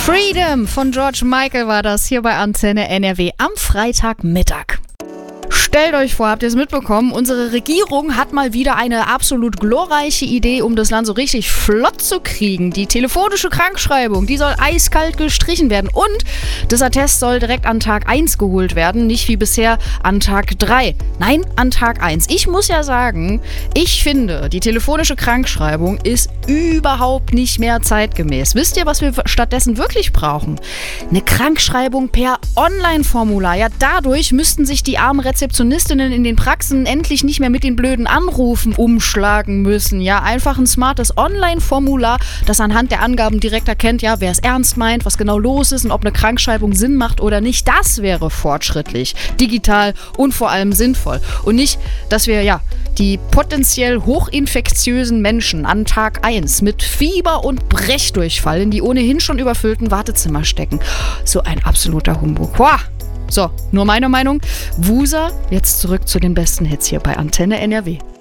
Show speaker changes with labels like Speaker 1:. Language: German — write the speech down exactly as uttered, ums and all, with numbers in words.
Speaker 1: Freedom von George Michael war das hier bei Antenne N R W am Freitagmittag. Stellt euch vor, habt ihr es mitbekommen, unsere Regierung hat mal wieder eine absolut glorreiche Idee, um das Land so richtig flott zu kriegen. Die telefonische Krankschreibung, die soll eiskalt gestrichen werden und das Attest soll direkt an Tag eins geholt werden, nicht wie bisher an Tag drei. Nein, an Tag eins. Ich muss ja sagen, ich finde, die telefonische Krankschreibung ist überhaupt nicht mehr zeitgemäß. Wisst ihr, was wir stattdessen wirklich brauchen? Eine Krankschreibung per Online-Formular. Ja, dadurch müssten sich die armen Rezeptionistinnen in den Praxen endlich nicht mehr mit den blöden Anrufen umschlagen müssen. Ja, einfach ein smartes Online-Formular, das anhand der Angaben direkt erkennt, ja, wer es ernst meint, was genau los ist und ob eine Krankschreibung Sinn macht oder nicht. Das wäre fortschrittlich, digital und vor allem sinnvoll. Und nicht, dass wir, ja, die potenziell hochinfektiösen Menschen an Tag eins mit Fieber und Brechdurchfall in die ohnehin schon überfüllten Wartezimmer stecken. So ein absoluter Humbug. Boah. So, nur meine Meinung. Wusa, jetzt zurück zu den besten Hits hier bei Antenne N R W.